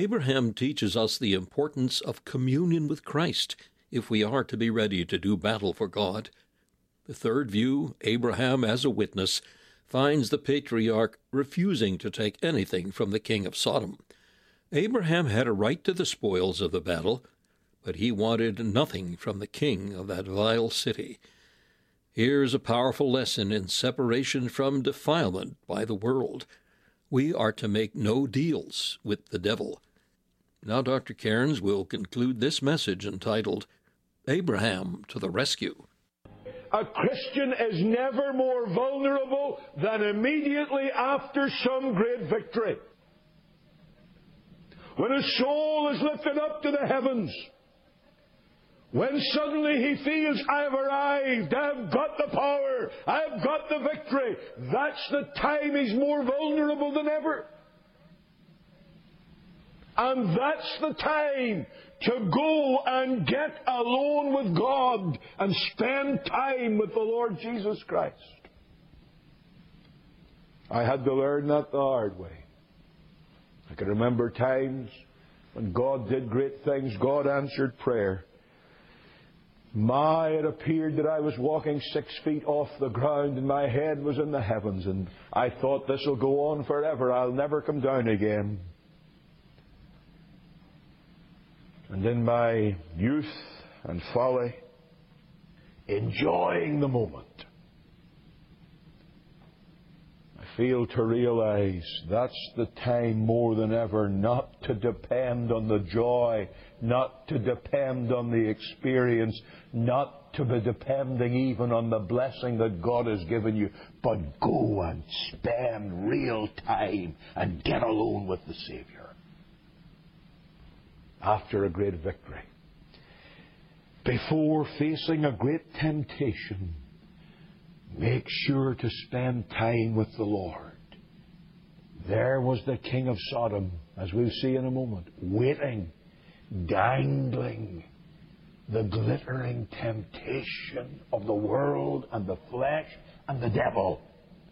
Abraham teaches us the importance of communion with Christ if we are to be ready to do battle for God. The third view, Abraham as a witness, finds the patriarch refusing to take anything from the king of Sodom. Abraham had a right to the spoils of the battle, but he wanted nothing from the king of that vile city. Here's a powerful lesson in separation from defilement by the world. We are to make no deals with the devil. Now Dr. Cairns will conclude this message entitled, Abraham to the Rescue. A Christian is never more vulnerable than immediately after some great victory. When his soul is lifted up to the heavens, when suddenly he feels, I have arrived, I have got the power, I have got the victory, that's the time he's more vulnerable than ever. And that's the time to go and get alone with God and spend time with the Lord Jesus Christ. I had to learn that the hard way. I can remember times when God did great things, God answered prayer. It appeared that I was walking 6 feet off the ground and my head was in the heavens, and I thought, this will go on forever, I'll never come down again. And in my youth and folly, enjoying the moment, I fail to realize that's the time more than ever not to depend on the joy, not to depend on the experience, not to be depending even on the blessing that God has given you, but go and spend real time and get alone with the Savior. After a great victory, before facing a great temptation, make sure to spend time with the Lord. There was the king of Sodom, as we'll see in a moment, waiting, dangling the glittering temptation of the world and the flesh and the devil.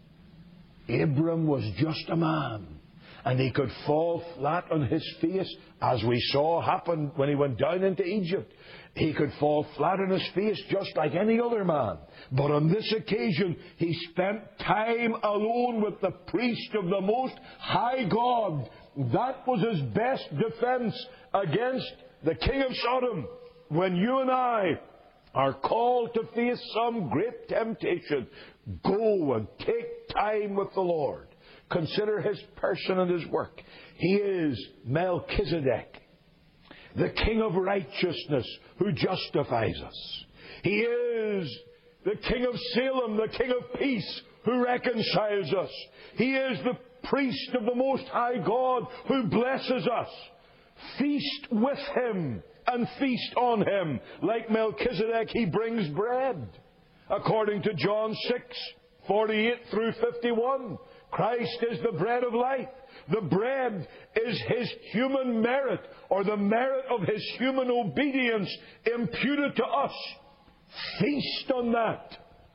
Abram was just a man, and he could fall flat on his face, as we saw happen when he went down into Egypt. He could fall flat on his face just like any other man. But on this occasion, he spent time alone with the priest of the Most High God. That was his best defense against the king of Sodom. When you and I are called to face some great temptation, go and take time with the Lord. Consider his person and his work. He is Melchizedek, the King of righteousness who justifies us. He is the King of Salem, the King of peace who reconciles us. He is the priest of the Most High God who blesses us. Feast with him and feast on him. Like Melchizedek, he brings bread. According to John 6:48 through 51, Christ is the bread of life. The bread is his human merit, or the merit of his human obedience imputed to us. Feast on that.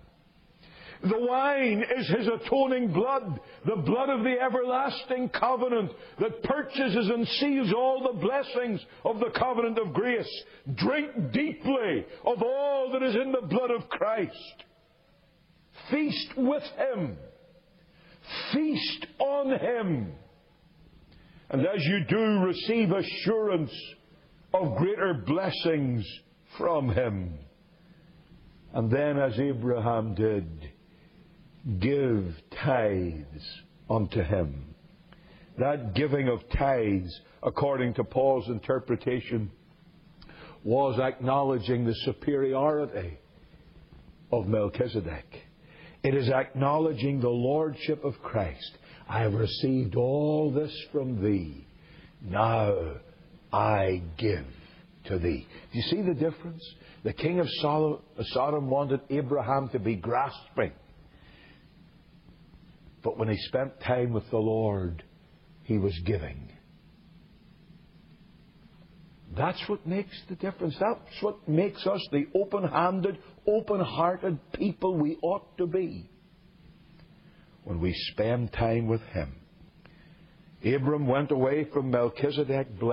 The wine is his atoning blood, the blood of the everlasting covenant that purchases and seals all the blessings of the covenant of grace. Drink deeply of all that is in the blood of Christ. Feast with him. Feast on him. And as you do, receive assurance of greater blessings from him. And then, as Abraham did, give tithes unto him. That giving of tithes, according to Paul's interpretation, was acknowledging the superiority of Melchizedek. It is acknowledging the lordship of Christ. I have received all this from thee. Now I give to thee. Do you see the difference? The king of Sodom wanted Abraham to be grasping. But when he spent time with the Lord, he was giving. That's what makes the difference. That's what makes us the open-handed, open-hearted people we ought to be. When we spend time with him. Abram went away from Melchizedek blessed.